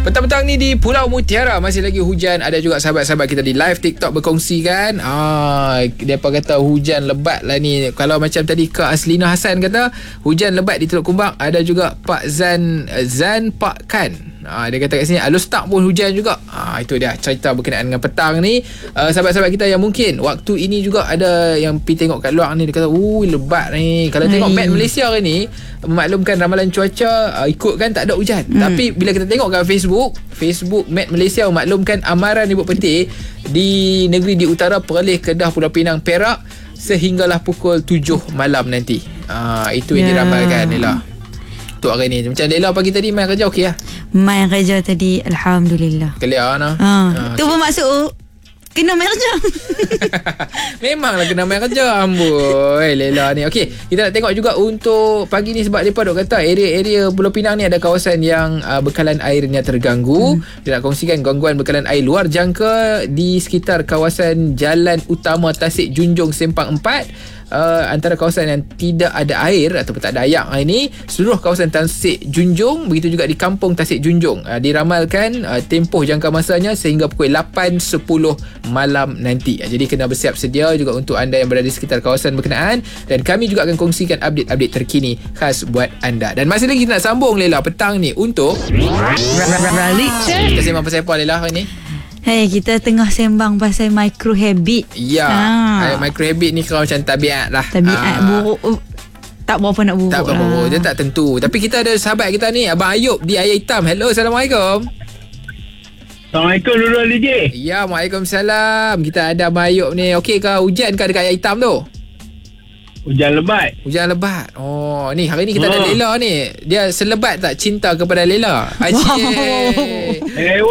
Petang-petang ni di Pulau Mutiara masih lagi hujan. Ada juga sahabat-sahabat kita di live TikTok berkongsikan. Mereka kata hujan lebat lah ni. Kalau macam tadi Kak Aslina Hassan kata hujan lebat di Teluk Kumbang. Ada juga Pak Zan Pak Kan. Dia kata kat sini Alostak pun hujan juga. Itu dia cerita berkenaan dengan petang ni. Sahabat-sahabat kita yang mungkin waktu ini juga ada yang pergi tengok kat luar ni, dia kata lebat ni. Kalau tengok map Malaysia hari ni memaklumkan ramalan cuaca ikutkan tak ada hujan. Tapi bila kita tengok kat Facebook map Malaysia memaklumkan amaran ribut petir di negeri di utara Perlis, Kedah, Pulau Pinang, Perak sehinggalah pukul 7 malam nanti. Itu yang diramalkan Lela untuk hari ni. Macam Lela pagi tadi main kerja okey lah? Main kerja tadi Alhamdulillah clear lah. Tu pun maksud kena main kerja. Memanglah kena main kerja. Amboi Lela ni. Okey, kita nak tengok juga untuk pagi ni sebab mereka duk kata area-area Pulau Pinang ni ada kawasan yang bekalan airnya terganggu. Dia nak kongsikan gangguan bekalan air luar jangka di sekitar kawasan Jalan Utama Tasik Junjung Sempang 4. Antara kawasan yang tidak ada air ataupun tak ada ayak ini seluruh kawasan Tasik Junjung, begitu juga di Kampung Tasik Junjung. Diramalkan tempoh jangka masanya sehingga pukul 8.10 malam nanti. Jadi kena bersiap sedia juga untuk anda yang berada di sekitar kawasan berkenaan, dan kami juga akan kongsikan update-update terkini khas buat anda. Dan masih lagi kita nak sambung Lela petang ni untuk kita sembang pasal apa Lela hari ni? Kita tengah sembang pasal micro habit. Ya, micro habit ni kalau macam tabiat lah. Tabiat buruk. Tak berapa nak buruk. Tak berapa buruk. Dia tak tentu. Tapi kita ada sahabat kita ni, Abang Ayub di Air Hitam. Hello, Assalamualaikum. Assalamualaikum Nurul DJ. Ya, Waalaikumsalam. Kita ada Abang Ayub ni. Okey ke hujan ke dekat Air Hitam tu? Hujan lebat. Hujan lebat. Oh, ni hari ni kita ada Lela ni. Dia selebat tak cinta kepada Lela? Asyik.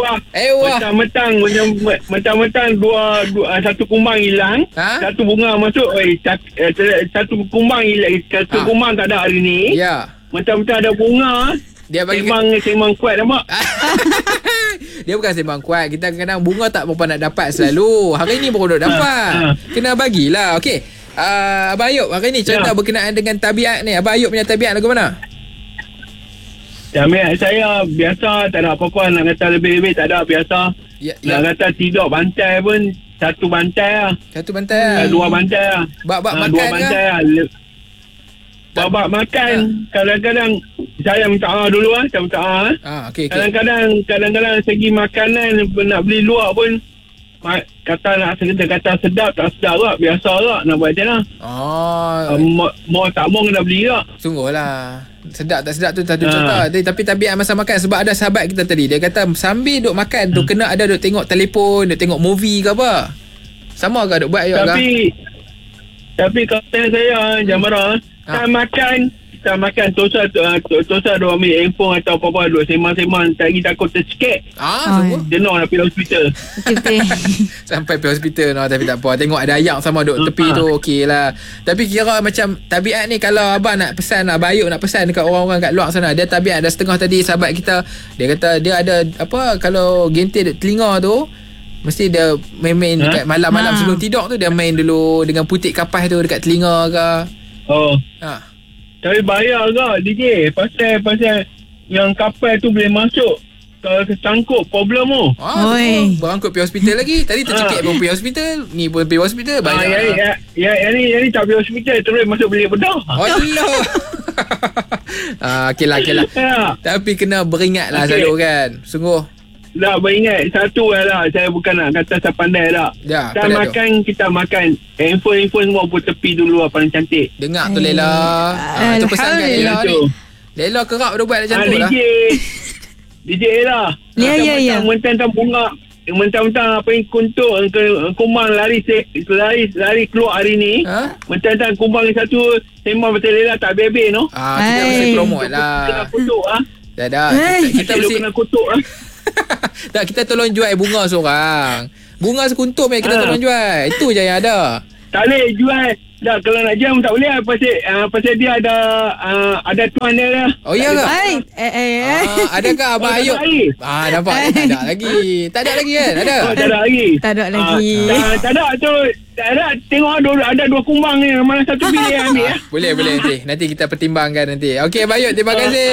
Mentang-mentang satu kumbang hilang, satu bunga masuk. Satu kumbang hilang, satu kumbang tak ada hari ni. Ya. Mentang-mentang ada bunga, dia bagi sembang kuat nampak. Dia bukan sembang kuat. Kita kadang-kadang bunga tak berapa nak dapat selalu. Hari ni baru nak dapat. Kena bagilah. Okey. Abang Ayub, hari ni cerita berkenaan dengan tabiat ni. Abang Ayub punya tabiat lagu mana? Tabiat saya biasa, tak ada apa-apa. Nak kata lebih-lebih tak ada, biasa. Nak kata tidur bantai pun satu bantai lah. Satu bantai lah. Dua bantai lah. Bak-bak makan dua bantai lah. Bak-bak makan. Kadang-kadang saya minta dulu lah. Saya minta okay. Kadang-kadang segi makanan nak beli luar pun kata sedap tak sedap tak, biasa tak nak buat macam mana. Mau tak mau kena beli tak. Sungguhlah sedap tak sedap tu satu contoh. Tapi tabiat masa makan, sebab ada sahabat kita tadi dia kata sambil duk makan tu kena ada duk tengok telefon, duk tengok movie ke apa. Sama ke duk buat juga? Tapi kata saya Jamara, kita makan tosa dia ambil handphone atau apa-apa duk sembang-sembang, tak lagi takut tercekik. Jenuh nak pergi hospital. Sampai pergi hospital tapi tak apa. Tengok ada ayak sama duk tepi tu okey lah. Tapi kira macam tabiat ni, kalau abang nak pesan, Abang Ayub nak pesan dekat orang-orang kat luar sana, dia tabiat ada setengah tadi sahabat kita, dia kata dia ada apa, kalau gentir telinga tu mesti dia main-main dekat malam-malam sebelum tidur tu, dia main dulu dengan putik kapas tu dekat telinga ke. Tapi bayar ke DJ, pasal yang kapal tu boleh masuk kalau tersangkut problem tu. Berangkut pergi hospital lagi. Tadi tercekik pun pergi hospital, ni pun pergi hospital. Banyak. Yang ni tak pergi hospital, terus masuk bilik bedah. Allah. Okey lah. Tapi kena beringat lah selalu kan. Sungguh. Tak beringat satu lah. Saya bukan nak kata saya pandai tak. Kita makan handphone semua pun tepi dulu lah, paling cantik. Dengar tu Lela. Itu pesan kat Lela ni. Lela kerap dia buat macam tu lah. DJ lah. Ya. Mentang-mentang bunga, mentang-mentang apa yang kuntuk kumbang lari keluar hari ni. Mentang-mentang kumbang satu sembang pasal Lela tak habis-habis no. Kita mesti promote lah. Kena kutuk Kita mesti kena kutuk lah. Tak, kita tolong jual bunga seorang. Bunga sekuntum yang kita tolong jual. Itu je yang ada. Tak boleh jual. Tak, kalau nak jual tak boleh. Pasal dia ada tuan dia lah. Oh iya ke? Adakah Abang Ayub? Nampak tak ada lagi. Tak ada lagi kan? Ada? Tak ada lagi. Tak ada tu. Tak ada. Tengok ada dua kumbang ni. Mana satu pilih ambil. Boleh nanti. Nanti kita pertimbangkan nanti. Okey Abang Ayub, terima kasih.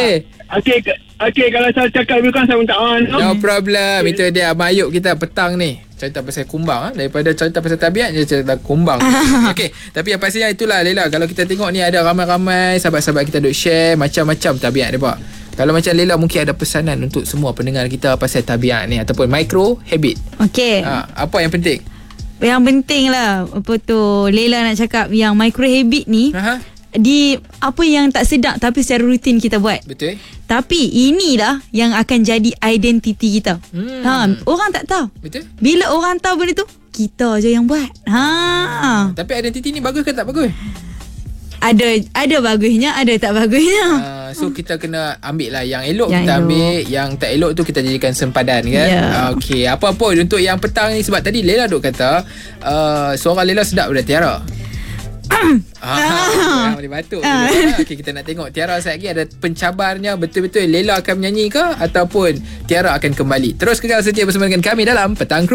Okey, kalau saya cakap lebih kurang saya minta no problem. Itu dia Abang Ayub kita petang ni cerita pasal kumbang daripada cerita pasal tabiat je cerita kumbang. Okey, tapi yang pastinya itulah Leila, kalau kita tengok ni ada ramai-ramai sahabat-sahabat kita duk share macam-macam tabiat depa. Kalau macam Leila mungkin ada pesanan untuk semua pendengar kita pasal tabiat ni ataupun micro habit. Okey. Apa yang penting? Yang penting lah apa tu Leila nak cakap yang micro habit ni di apa yang tak sedap tapi secara rutin kita buat. Betul. Tapi inilah yang akan jadi identiti kita. Orang tak tahu. Betul. Bila orang tahu benda tu, kita je yang buat. Tapi identiti ni bagus ke tak bagus? Ada bagusnya, ada tak bagusnya. So kita kena ambil lah yang elok yang kita ambil, yang tak elok tu kita jadikan sempadan kan. Okey, apa pun untuk yang petang ni, sebab tadi Leila duk kata suara Leila sedap pada Tiara. Boleh batuk. Okey, kita nak tengok Tiara sekejap lagi ada pencabarnya, betul-betul Leila akan menyanyi ke ataupun Tiara akan kembali. Terus kekal setia bersama dengan kami dalam Petang Kru.